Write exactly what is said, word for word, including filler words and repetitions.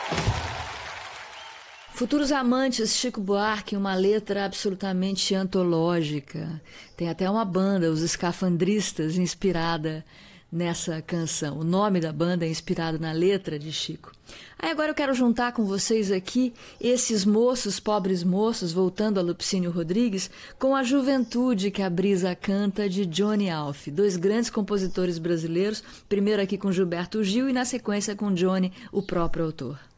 Futuros Amantes, Chico Buarque, uma letra absolutamente antológica. Tem até uma banda, os Escafandristas, inspirada nessa canção. O nome da banda é inspirado na letra de Chico. Aí agora eu quero juntar com vocês aqui esses moços, pobres moços, voltando a Lupicínio Rodrigues, com a juventude que a brisa canta de Johnny Alf, dois grandes compositores brasileiros, primeiro aqui com Gilberto Gil e na sequência com Johnny, o próprio autor.